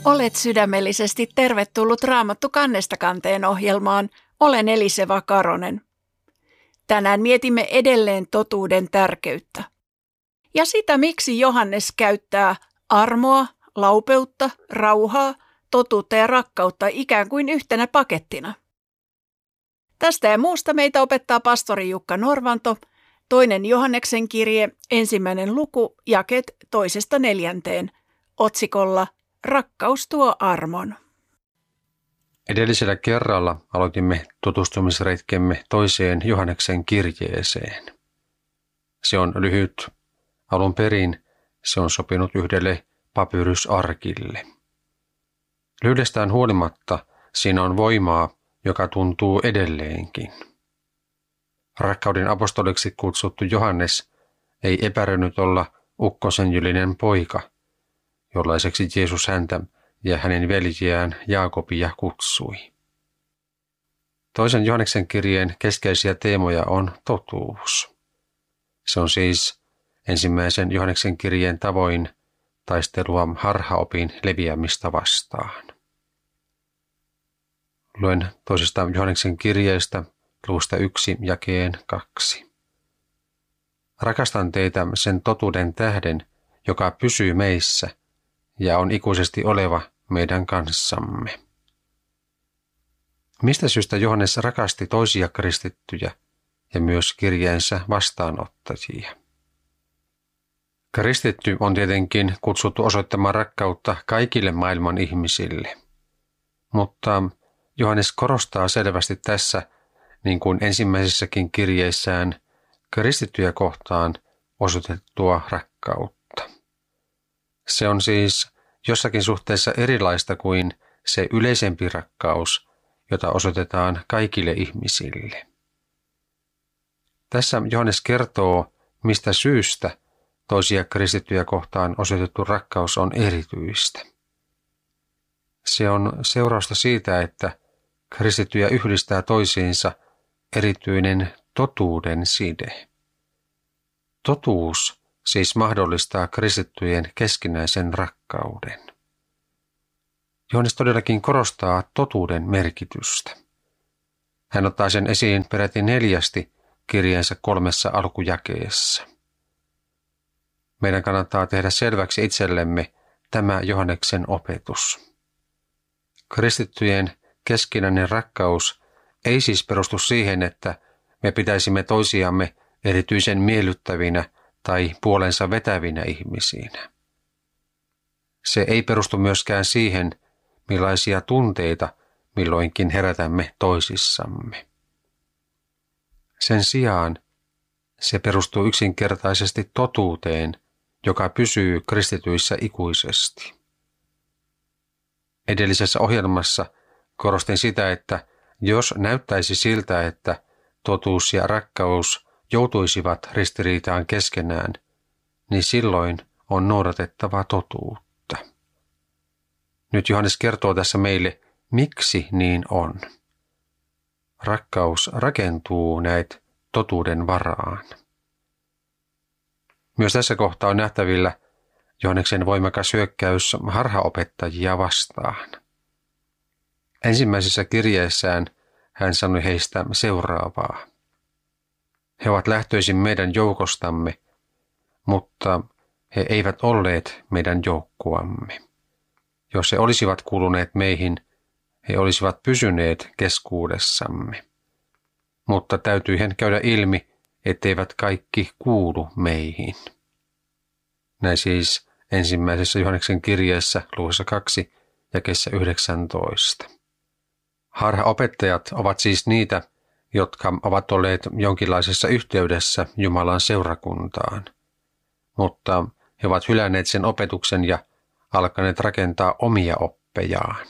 Olet sydämellisesti tervetullut Raamattu kannesta kanteen ohjelmaan. Olen Eliseva Karonen. Tänään mietimme edelleen totuuden tärkeyttä. Ja sitä, miksi Johannes käyttää armoa, laupeutta, rauhaa, totuutta ja rakkautta ikään kuin yhtenä pakettina. Tästä ja muusta meitä opettaa pastori Jukka Norvanto, 2. Johanneksen kirje, 1. luku, jakeet 2–4, otsikolla Rakkaus tuo armon. Edellisellä kerralla aloitimme tutustumisretkemme 2. Johanneksen kirjeeseen. Se on lyhyt. Alun perin se on sopinut yhdelle papyrysarkille. Lyhyydestään huolimatta siinä on voimaa, joka tuntuu edelleenkin. Rakkauden apostoliksi kutsuttu Johannes ei epäröinyt olla ukkosenjylinen poika, jollaiseksi Jeesus häntä ja hänen veljiään Jaakobia kutsui. 2. Johanneksen kirjeen keskeisiä teemoja on totuus. Se on siis 1. Johanneksen kirjeen tavoin taistelua harhaopin leviämistä vastaan. Luen 2. Johanneksen kirjeestä luvusta 1 jakeen 2. Rakastan teitä sen totuuden tähden, joka pysyy meissä ja on ikuisesti oleva meidän kanssamme. Mistä syystä Johannes rakasti toisia kristittyjä ja myös kirjeensä vastaanottajia? Kristitty on tietenkin kutsuttu osoittamaan rakkautta kaikille maailman ihmisille, mutta Johannes korostaa selvästi tässä, niin kuin ensimmäisessäkin kirjeissään, kristittyjä kohtaan osoitettua rakkautta. Se on siis jossakin suhteessa erilaista kuin se yleisempi rakkaus, jota osoitetaan kaikille ihmisille. Tässä Johannes kertoo, mistä syystä toisia kristittyjä kohtaan osoitettu rakkaus on erityistä. Se on seurausta siitä, että kristittyjä yhdistää toisiinsa erityinen totuuden side. Totuus siis mahdollistaa kristittyjen keskinäisen rakkauden. Johannes todellakin korostaa totuuden merkitystä. Hän ottaa sen esiin peräti 4 kirjeensä 3 alkujakeessa. Meidän kannattaa tehdä selväksi itsellemme tämä Johanneksen opetus. Kristittyjen keskinäinen rakkaus ei siis perustu siihen, että me pitäisimme toisiamme erityisen miellyttävinä tai puolensa vetävinä ihmisinä. Se ei perustu myöskään siihen, millaisia tunteita milloinkin herätämme toisissamme. Sen sijaan se perustuu yksinkertaisesti totuuteen, joka pysyy kristityissä ikuisesti. Edellisessä ohjelmassa korostin sitä, että jos näyttäisi siltä, että totuus ja rakkaus joutuisivat ristiriitaan keskenään, niin silloin on noudatettava totuutta. Nyt Johannes kertoo tässä meille, miksi niin on. Rakkaus rakentuu näitä totuuden varaan. Myös tässä kohtaa on nähtävillä Johanneksen voimakas hyökkäys harhaopettajia vastaan. Ensimmäisessä kirjeessään hän sanoi heistä seuraavaa. He ovat lähtöisin meidän joukostamme, mutta he eivät olleet meidän joukkuamme. Jos he olisivat kuuluneet meihin, he olisivat pysyneet keskuudessamme. Mutta täytyihän käydä ilmi, etteivät kaikki kuulu meihin. Näin siis 1. Johanneksen kirjeessä luvussa 2 jakeessa 19. Harhaopettajat ovat siis niitä, jotka ovat olleet jonkinlaisessa yhteydessä Jumalan seurakuntaan, mutta he ovat hylänneet sen opetuksen ja alkaneet rakentaa omia oppejaan.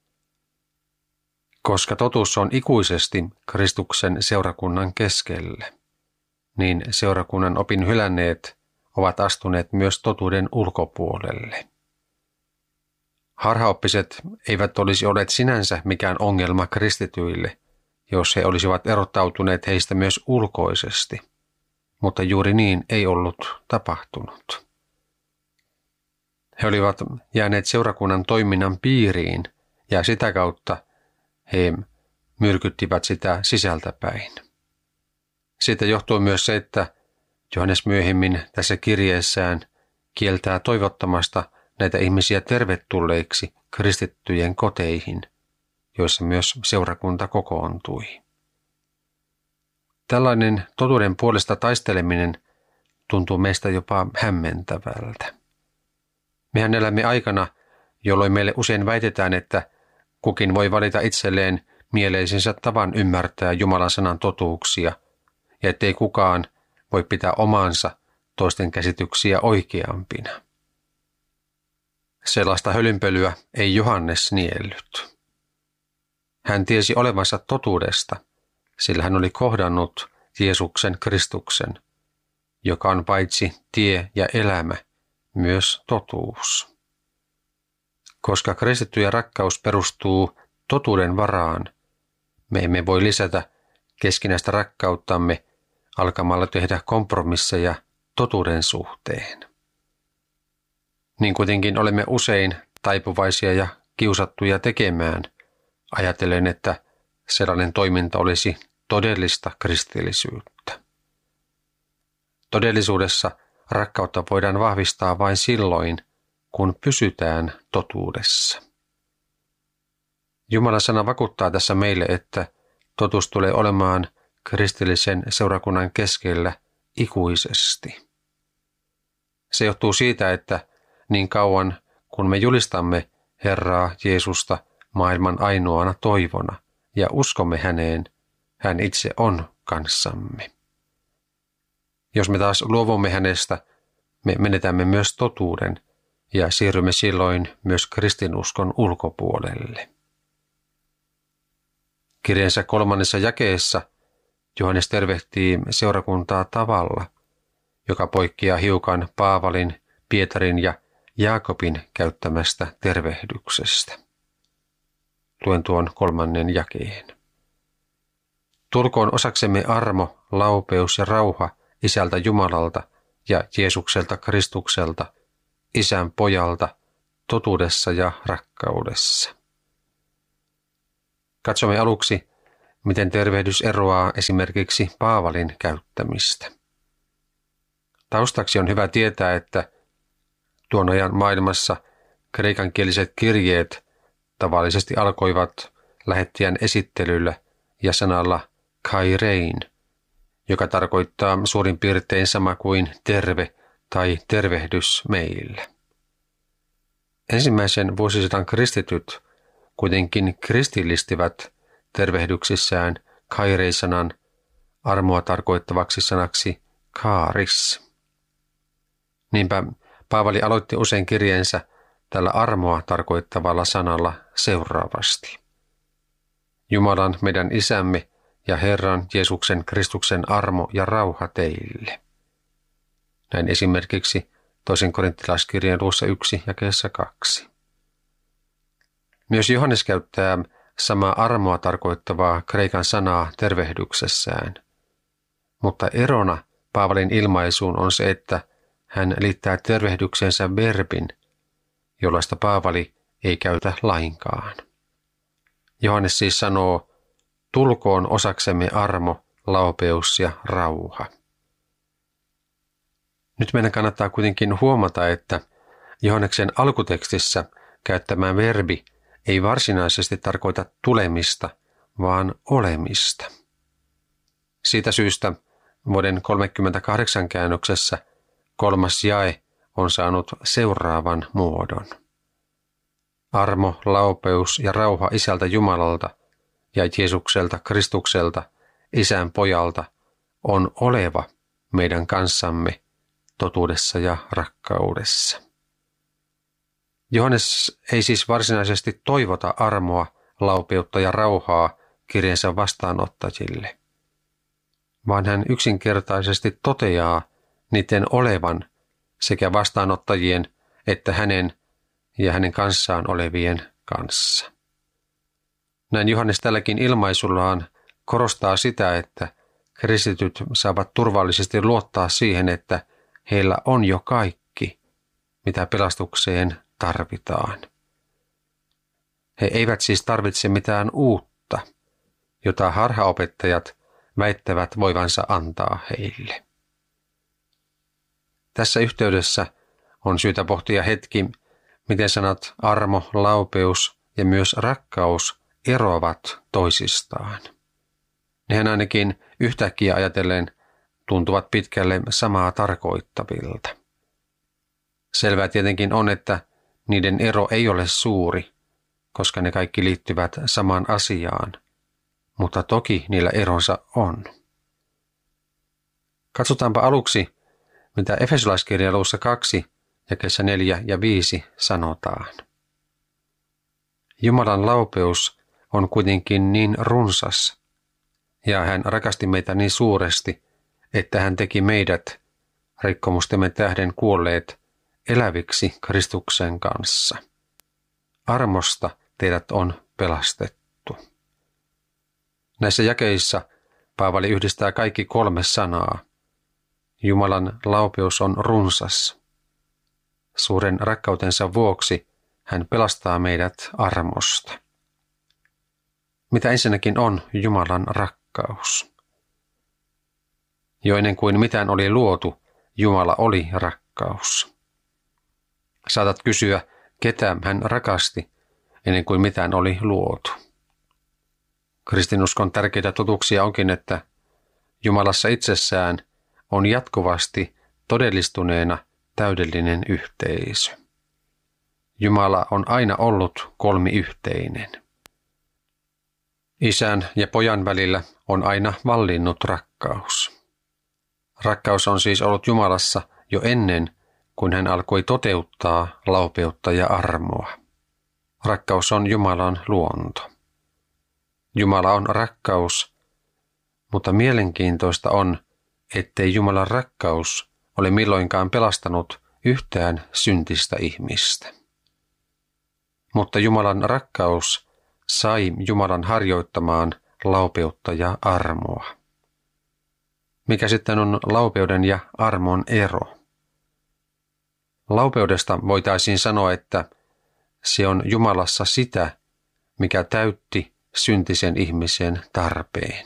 Koska totuus on ikuisesti Kristuksen seurakunnan keskellä, niin seurakunnan opin hylänneet ovat astuneet myös totuuden ulkopuolelle. Harhaoppiset eivät olisi olleet sinänsä mikään ongelma kristityille, jos he olisivat erottautuneet heistä myös ulkoisesti, mutta juuri niin ei ollut tapahtunut. He olivat jääneet seurakunnan toiminnan piiriin ja sitä kautta he myrkyttivät sitä sisältäpäin. Siitä johtuu myös se, että Johannes myöhemmin tässä kirjeessään kieltää toivottamasta näitä ihmisiä tervetulleiksi kristittyjen koteihin, joissa myös seurakunta kokoontui. Tällainen totuuden puolesta taisteleminen tuntuu meistä jopa hämmentävältä. Mehän elämme aikana, jolloin meille usein väitetään, että kukin voi valita itselleen mieleisensä tavan ymmärtää Jumalan sanan totuuksia, ja ettei kukaan voi pitää omaansa toisten käsityksiä oikeampina. Sellaista hölynpölyä ei Johannes niellyt. Hän tiesi olevansa totuudesta, sillä hän oli kohdannut Jeesuksen Kristuksen, joka on paitsi tie ja elämä, myös totuus. Koska kristittyjen rakkaus perustuu totuuden varaan, me emme voi lisätä keskinäistä rakkauttamme alkamalla tehdä kompromisseja totuuden suhteen. Niin kuitenkin olemme usein taipuvaisia ja kiusattuja tekemään, ajatellen, että sellainen toiminta olisi todellista kristillisyyttä. Todellisuudessa rakkautta voidaan vahvistaa vain silloin, kun pysytään totuudessa. Jumalan sana vakuuttaa tässä meille, että totuus tulee olemaan kristillisen seurakunnan keskellä ikuisesti. Se johtuu siitä, että niin kauan kun me julistamme Herraa Jeesusta maailman ainoana toivona ja uskomme häneen, hän itse on kanssamme. Jos me taas luovumme hänestä, me menetämme myös totuuden ja siirrymme silloin myös kristinuskon ulkopuolelle. Kirjansa 3. jakeessa Johannes tervehtii seurakuntaa tavalla, joka poikkeaa hiukan Paavalin, Pietarin ja Jaakobin käyttämästä tervehdyksestä. Luen tuon 3. jakeen. Tulkoon osaksemme armo, laupeus ja rauha Isältä Jumalalta ja Jeesukselta Kristukselta, Isän pojalta, totuudessa ja rakkaudessa. Katsomme aluksi, miten tervehdys eroaa esimerkiksi Paavalin käyttämistä. Taustaksi on hyvä tietää, että tuon ajan maailmassa kreikankieliset kirjeet tavallisesti alkoivat lähettäjän esittelyllä ja sanalla kairein, joka tarkoittaa suurin piirtein sama kuin terve tai tervehdys meillä. Ensimmäisen vuosisadan kristityt kuitenkin kristillistivät tervehdyksissään kairei-sanan armoa tarkoittavaksi sanaksi kaaris. Niinpä Paavali aloitti usein kirjeensä tällä armoa tarkoittavalla sanalla seuraavasti. Jumalan meidän Isämme ja Herran Jeesuksen Kristuksen armo ja rauha teille. Näin esimerkiksi 2. korinttilaiskirjeen luvussa 1 jakeessa 2. Myös Johannes käyttää samaa armoa tarkoittavaa kreikan sanaa tervehdyksessään. Mutta erona Paavalin ilmaisuun on se, että hän liittää tervehdyksensä verbin, jollaista Paavali ei käytä lainkaan. Johannes siis sanoo, tulkoon osaksemme armo, laupeus ja rauha. Nyt meidän kannattaa kuitenkin huomata, että Johanneksen alkutekstissä käyttämä verbi ei varsinaisesti tarkoita tulemista, vaan olemista. Siitä syystä vuoden 38 käännöksessä 3. jae on saanut seuraavan muodon. Armo, laupeus ja rauha Isältä Jumalalta ja Jeesukselta Kristukselta, Isän pojalta, on oleva meidän kanssamme totuudessa ja rakkaudessa. Johannes ei siis varsinaisesti toivota armoa, laupeutta ja rauhaa kirjeensa vastaanottajille, vaan hän yksinkertaisesti toteaa niiden olevan sekä vastaanottajien että hänen ja hänen kanssaan olevien kanssa. Näin Johannes tälläkin ilmaisullaan korostaa sitä, että kristityt saavat turvallisesti luottaa siihen, että heillä on jo kaikki, mitä pelastukseen tarvitaan. He eivät siis tarvitse mitään uutta, jota harhaopettajat väittävät voivansa antaa heille. Tässä yhteydessä on syytä pohtia hetki, miten sanat armo, laupeus ja myös rakkaus eroavat toisistaan. Nehän ainakin yhtäkkiä ajatellen tuntuvat pitkälle samaa tarkoittavilta. Selvää tietenkin on, että niiden ero ei ole suuri, koska ne kaikki liittyvät samaan asiaan, mutta toki niillä eronsa on. Katsotaanpa aluksi, mitä Efesolaiskirjan luvussa 2, jakeissa 4 ja 5 sanotaan. Jumalan laupeus on kuitenkin niin runsas, ja hän rakasti meitä niin suuresti, että hän teki meidät, rikkomustemme tähden kuolleet, eläviksi Kristuksen kanssa. Armosta teidät on pelastettu. Näissä jakeissa Paavali yhdistää kaikki 3 sanaa. Jumalan laupeus on runsas. Suuren rakkautensa vuoksi hän pelastaa meidät armosta. Mitä ensinnäkin on Jumalan rakkaus? Jo ennen kuin mitään oli luotu, Jumala oli rakkaus. Saatat kysyä, ketä hän rakasti ennen kuin mitään oli luotu. Kristinuskon tärkeitä totuuksia onkin, että Jumalassa itsessään on jatkuvasti todellistuneena täydellinen yhteisö. Jumala on aina ollut kolmiyhteinen. Isän ja pojan välillä on aina vallinnut rakkaus. Rakkaus on siis ollut Jumalassa jo ennen, kuin hän alkoi toteuttaa laupeutta ja armoa. Rakkaus on Jumalan luonto. Jumala on rakkaus, mutta mielenkiintoista on, ettei Jumalan rakkaus ole milloinkaan pelastanut yhtään syntistä ihmistä. Mutta Jumalan rakkaus sai Jumalan harjoittamaan laupeutta ja armoa. Mikä sitten on laupeuden ja armon ero? Laupeudesta voitaisiin sanoa, että se on Jumalassa sitä, mikä täytti syntisen ihmisen tarpeen.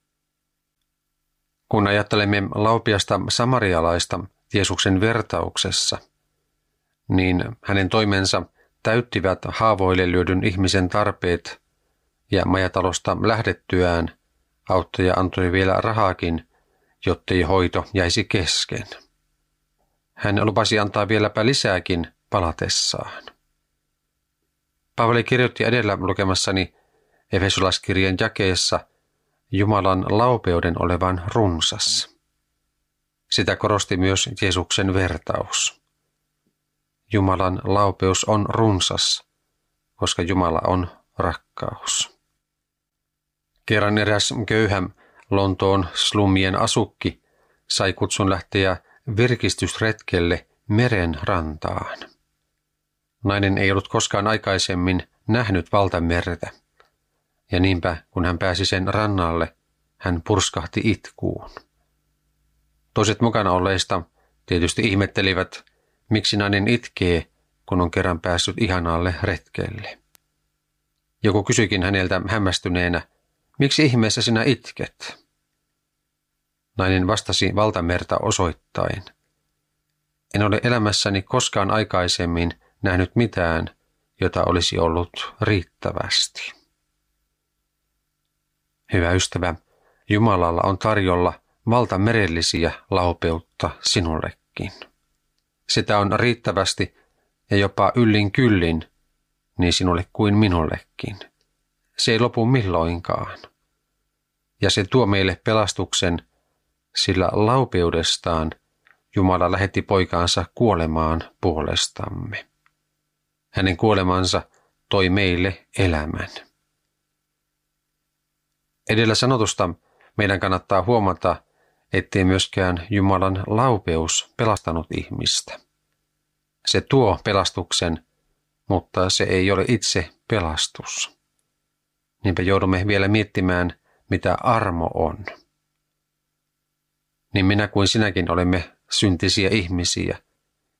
Kun ajattelemme laupiasta samarialaista Jeesuksen vertauksessa, niin hänen toimensa täyttivät haavoille lyödyn ihmisen tarpeet ja majatalosta lähdettyään auttaja antoi vielä rahaakin, jottei hoito jäisi kesken. Hän lupasi antaa vieläpä lisääkin palatessaan. Paavali kirjoitti edellä lukemassani Efesolaiskirjan jakeessa Jumalan laupeuden olevan runsas. Sitä korosti myös Jeesuksen vertaus. Jumalan laupeus on runsas, koska Jumala on rakkaus. Kerran eräs köyhä Lontoon slummien asukki sai kutsun lähteä virkistysretkelle meren rantaan. Nainen ei ollut koskaan aikaisemmin nähnyt valtamerta, ja niinpä kun hän pääsi sen rannalle, hän purskahti itkuun. Toiset mukana olleista tietysti ihmettelivät, miksi nainen itkee, kun on kerran päässyt ihanalle retkelle. Joku kysyikin häneltä hämmästyneenä, miksi ihmeessä sinä itket? Nainen vastasi valtamerta osoittain. En ole elämässäni koskaan aikaisemmin nähnyt mitään, jota olisi ollut riittävästi. Hyvä ystävä, Jumalalla on tarjolla valtamerellisiä laupeutta sinullekin. Sitä on riittävästi ja jopa yllin kyllin, niin sinulle kuin minullekin. Se ei lopu milloinkaan. Ja se tuo meille pelastuksen, sillä laupeudestaan Jumala lähetti poikaansa kuolemaan puolestamme. Hänen kuolemansa toi meille elämän. Edellä sanotusta meidän kannattaa huomata, ettei myöskään Jumalan laupeus pelastanut ihmistä. Se tuo pelastuksen, mutta se ei ole itse pelastus. Niinpä joudumme vielä miettimään, mitä armo on. Niin minä kuin sinäkin olemme syntisiä ihmisiä,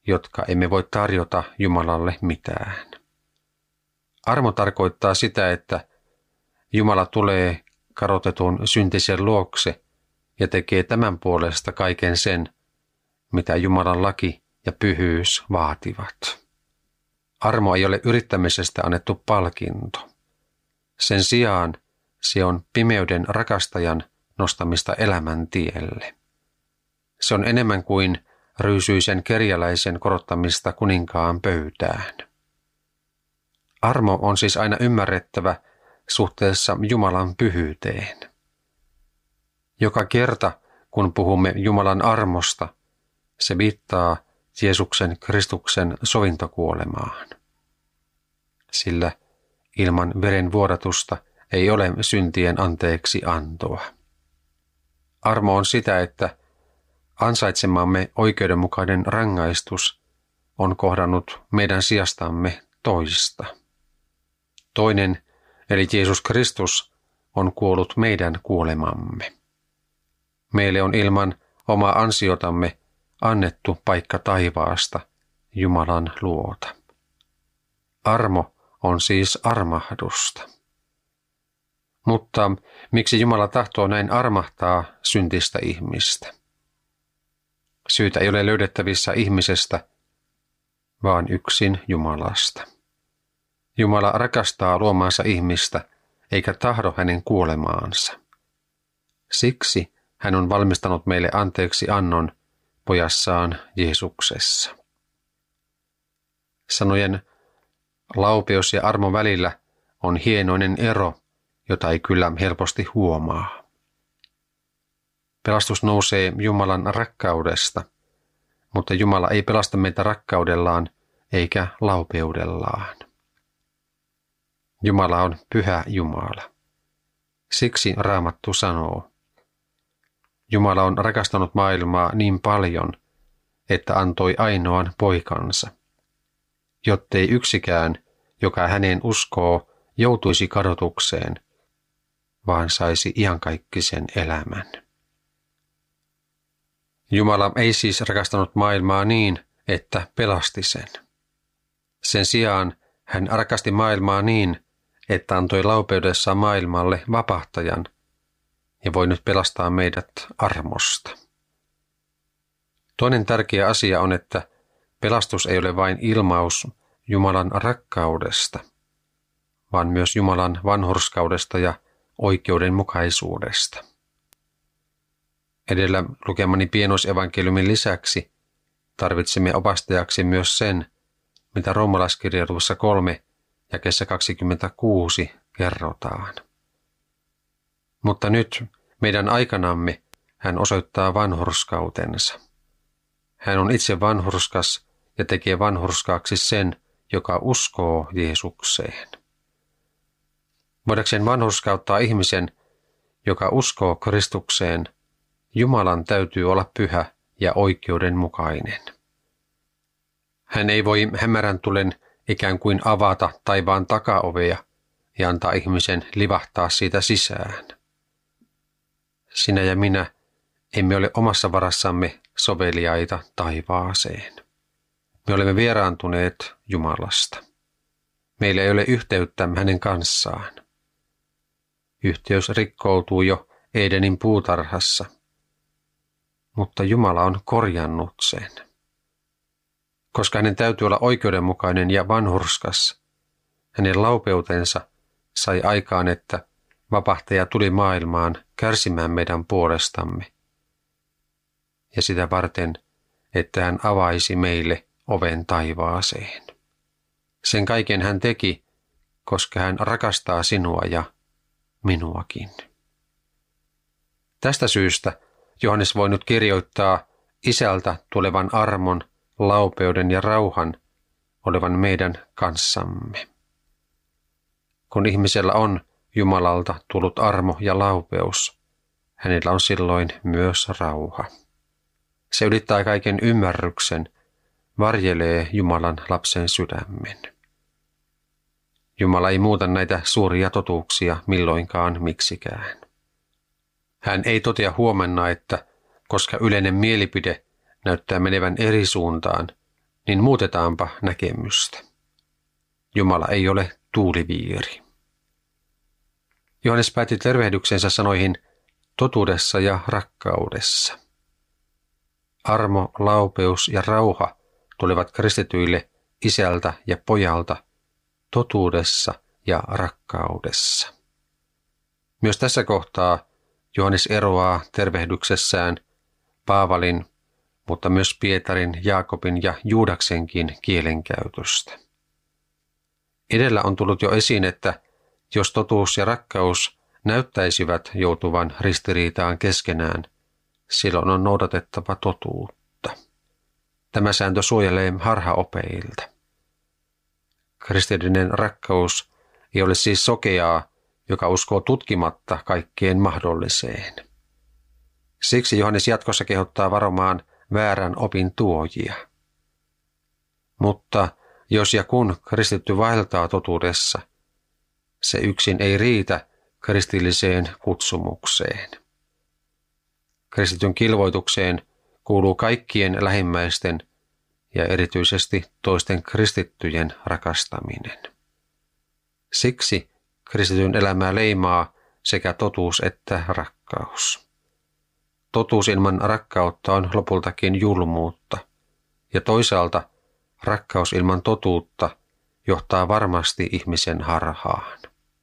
jotka emme voi tarjota Jumalalle mitään. Armo tarkoittaa sitä, että Jumala tulee kadotetun syntisen luokse ja tekee tämän puolesta kaiken sen, mitä Jumalan laki ja pyhyys vaativat. Armo ei ole yrittämisestä annettu palkinto. Sen sijaan se on pimeyden rakastajan nostamista elämän tielle. Se on enemmän kuin ryysyisen kerjäläisen korottamista kuninkaan pöytään. Armo on siis aina ymmärrettävä suhteessa Jumalan pyhyyteen. Joka kerta, kun puhumme Jumalan armosta, se viittaa Jeesuksen Kristuksen sovintokuolemaan. Sillä ilman veren vuodatusta ei ole syntien anteeksi antoa. Armo on sitä, että ansaitsemamme oikeudenmukainen rangaistus on kohdannut meidän sijastamme toista. Toinen, eli Jeesus Kristus, on kuollut meidän kuolemamme. Meille on ilman omaa ansiotamme annettu paikka taivaasta Jumalan luota. Armo on siis armahdusta. Mutta miksi Jumala tahtoo näin armahtaa syntistä ihmistä? Syytä ei ole löydettävissä ihmisestä, vaan yksin Jumalasta. Jumala rakastaa luomaansa ihmistä, eikä tahdo hänen kuolemaansa. Siksi hän on valmistanut meille anteeksi annon pojassaan Jeesuksessa. Sanojen laupeus ja armo välillä on hienoinen ero, jota ei kyllä helposti huomaa. Pelastus nousee Jumalan rakkaudesta, mutta Jumala ei pelasta meitä rakkaudellaan eikä laupeudellaan. Jumala on pyhä Jumala. Siksi Raamattu sanoo, Jumala on rakastanut maailmaa niin paljon, että antoi ainoan poikansa, jottei yksikään, joka häneen uskoo, joutuisi kadotukseen, vaan saisi iankaikkisen elämän. Jumala ei siis rakastanut maailmaa niin, että pelasti sen. Sen sijaan hän rakasti maailmaa niin, että antoi laupeudessaan maailmalle vapahtajan ja voi nyt pelastaa meidät armosta. Toinen tärkeä asia on, että pelastus ei ole vain ilmaus Jumalan rakkaudesta, vaan myös Jumalan vanhurskaudesta ja oikeudenmukaisuudesta. Edellä lukemani pienoisevankeliumin lisäksi tarvitsemme opastajaksi myös sen, mitä Roomalaiskirjan 3 jakeessa 26 kerrotaan. Mutta nyt meidän aikanamme hän osoittaa vanhurskautensa. Hän on itse vanhurskas ja tekee vanhurskaaksi sen, joka uskoo Jeesukseen. Voidakseen vanhurskauttaa ihmisen, joka uskoo Kristukseen, Jumalan täytyy olla pyhä ja oikeudenmukainen. Hän ei voi hämärän tulen ikään kuin avata taivaan takaovea ja antaa ihmisen livahtaa siitä sisään. Sinä ja minä emme ole omassa varassamme soveliaita taivaaseen. Me olemme vieraantuneet Jumalasta. Meillä ei ole yhteyttä hänen kanssaan. Yhteys rikkoutuu jo Edenin puutarhassa, mutta Jumala on korjannut sen. Koska hänen täytyy olla oikeudenmukainen ja vanhurskas, hänen laupeutensa sai aikaan, että vapahtaja tuli maailmaan kärsimään meidän puolestamme. Ja sitä varten, että hän avaisi meille oven taivaaseen. Sen kaiken hän teki, koska hän rakastaa sinua ja minuakin. Tästä syystä Johannes voi nyt kirjoittaa Isältä tulevan armon, laupeuden ja rauhan olevan meidän kanssamme. Kun ihmisellä on Jumalalta tullut armo ja laupeus, hänellä on silloin myös rauha. Se ylittää kaiken ymmärryksen, varjelee Jumalan lapsen sydämen. Jumala ei muuta näitä suuria totuuksia milloinkaan miksikään. Hän ei totea huomenna, että koska yleinen mielipide näyttää menevän eri suuntaan, niin muutetaanpa näkemystä. Jumala ei ole tuuliviiri. Johannes päätti tervehdyksensä sanoihin totuudessa ja rakkaudessa. Armo, laupeus ja rauha tulevat kristityille isältä ja pojalta totuudessa ja rakkaudessa. Myös tässä kohtaa Johannes eroaa tervehdyksessään Paavalin, mutta myös Pietarin, Jaakobin ja Juudaksenkin kielenkäytöstä. Edellä on tullut jo esiin, että jos totuus ja rakkaus näyttäisivät joutuvan ristiriitaan keskenään, silloin on noudatettava totuutta. Tämä sääntö suojelee harhaopeilta. Kristillinen rakkaus ei ole siis sokeaa, joka uskoo tutkimatta kaikkeen mahdolliseen. Siksi Johannes jatkossa kehottaa varomaan väärän opin tuojia. Mutta jos ja kun kristitty vaeltaa totuudessa, se yksin ei riitä kristilliseen kutsumukseen. Kristityn kilvoitukseen kuuluu kaikkien lähimmäisten ja erityisesti toisten kristittyjen rakastaminen. Siksi kristityn elämää leimaa sekä totuus että rakkaus. Totuus ilman rakkautta on lopultakin julmuutta, ja toisaalta rakkaus ilman totuutta johtaa varmasti ihmisen harhaan.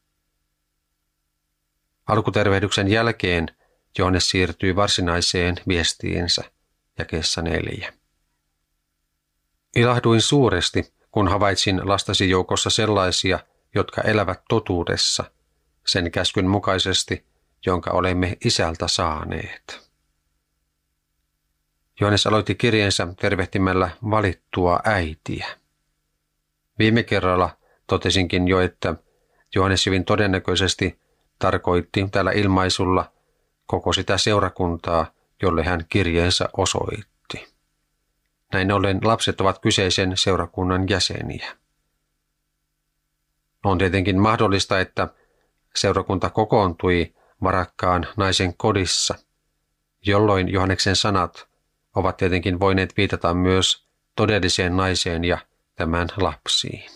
Alkutervehdyksen jälkeen Johannes siirtyy varsinaiseen viestiinsä jakeessa 4. Ilahduin suuresti, kun havaitsin lastasi joukossa sellaisia, jotka elävät totuudessa, sen käskyn mukaisesti, jonka olemme isältä saaneet. Johannes aloitti kirjeensä tervehtimällä valittua äitiä. Viime kerralla totesinkin jo, että Johannes hyvin todennäköisesti tarkoitti tällä ilmaisulla koko sitä seurakuntaa, jolle hän kirjeensä osoitti. Näin ollen lapset ovat kyseisen seurakunnan jäseniä. On tietenkin mahdollista, että seurakunta kokoontui varakkaan naisen kodissa, jolloin Johanneksen sanat ovat tietenkin voineet viitata myös todelliseen naiseen ja tämän lapsiin.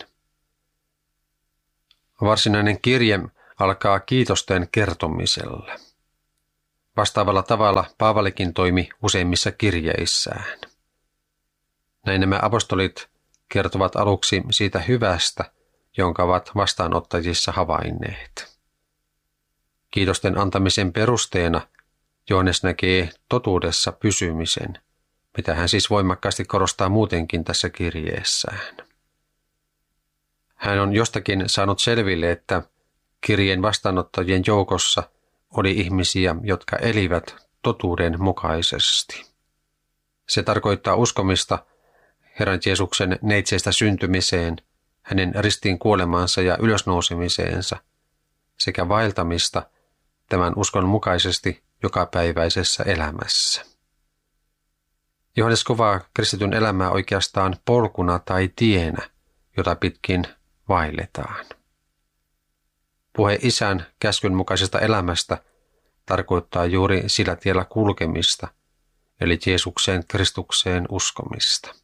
Varsinainen kirje alkaa kiitosten kertomisella. Vastaavalla tavalla Paavalikin toimi useimmissa kirjeissään. Näin nämä apostolit kertovat aluksi siitä hyvästä, jonka ovat vastaanottajissa havainneet. Kiitosten antamisen perusteena Johannes näkee totuudessa pysymisen, mitä hän siis voimakkaasti korostaa muutenkin tässä kirjeessään. Hän on jostakin saanut selville, että kirjeen vastaanottajien joukossa oli ihmisiä, jotka elivät totuuden mukaisesti. Se tarkoittaa uskomista Herran Jeesuksen neitseestä syntymiseen, hänen ristiin kuolemaansa ja ylösnousemiseensa sekä vaeltamista tämän uskon mukaisesti jokapäiväisessä elämässä. Johannes kuvaa kristityn elämää oikeastaan polkuna tai tienä, jota pitkin vaelletaan. Puhe Isän käskyn mukaisesta elämästä tarkoittaa juuri sillä tiellä kulkemista, eli Jeesukseen Kristukseen uskomista.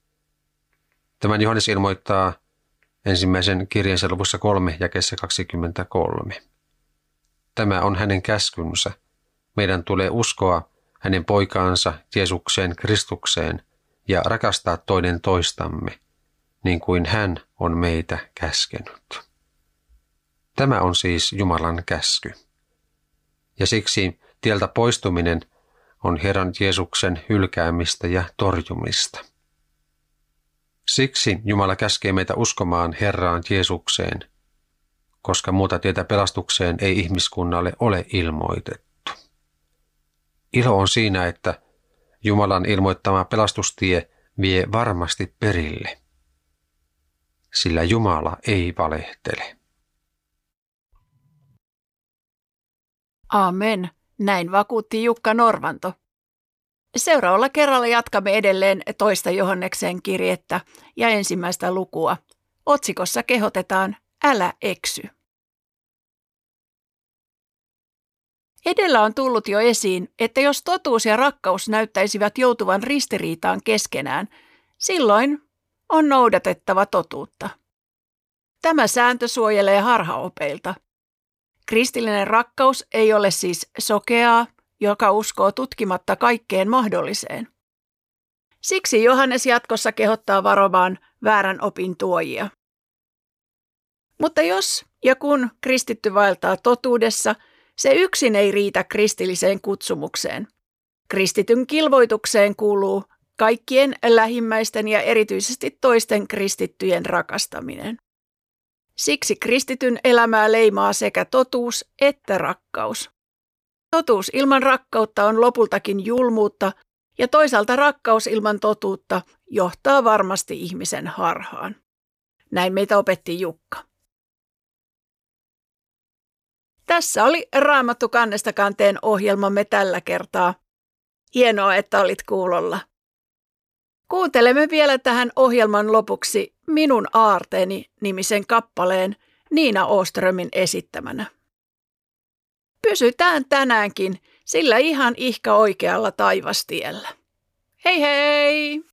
Tämän Johannes ilmoittaa ensimmäisen kirjeensä luvussa 3 jakeessa 23. Tämä on hänen käskynsä. Meidän tulee uskoa hänen poikaansa Jeesukseen Kristukseen ja rakastaa toinen toistamme, niin kuin hän on meitä käskenyt. Tämä on siis Jumalan käsky. Ja siksi tieltä poistuminen on Herran Jeesuksen hylkäämistä ja torjumista. Siksi Jumala käskee meitä uskomaan Herraan Jeesukseen, koska muuta tietä pelastukseen ei ihmiskunnalle ole ilmoitettu. Ilo on siinä, että Jumalan ilmoittama pelastustie vie varmasti perille, sillä Jumala ei valehtele. Amen. Näin vakuutti Jukka Norvanto. Seuraavalla kerralla jatkamme edelleen toista Johanneksen kirjettä ja ensimmäistä lukua. Otsikossa kehotetaan Älä eksy. Edellä on tullut jo esiin, että jos totuus ja rakkaus näyttäisivät joutuvan ristiriitaan keskenään, silloin on noudatettava totuutta. Tämä sääntö suojelee harhaopeilta. Kristillinen rakkaus ei ole siis sokeaa, joka uskoo tutkimatta kaikkeen mahdolliseen. Siksi Johannes jatkossa kehottaa varomaan väärän opin tuojia. Mutta jos ja kun kristitty vaeltaa totuudessa, se yksin ei riitä kristilliseen kutsumukseen. Kristityn kilvoitukseen kuuluu kaikkien lähimmäisten ja erityisesti toisten kristittyjen rakastaminen. Siksi kristityn elämää leimaa sekä totuus että rakkaus. Totuus ilman rakkautta on lopultakin julmuutta, ja toisaalta rakkaus ilman totuutta johtaa varmasti ihmisen harhaan. Näin meitä opetti Jukka. Tässä oli Raamattu kannesta kanteen ohjelmamme tällä kertaa. Hienoa, että olit kuulolla. Kuuntelemme vielä tähän ohjelman lopuksi Minun aarteeni -nimisen kappaleen Niina Åströmin esittämänä. Pysytään tänäänkin sillä ihan ihka oikealla taivastiellä. Hei hei!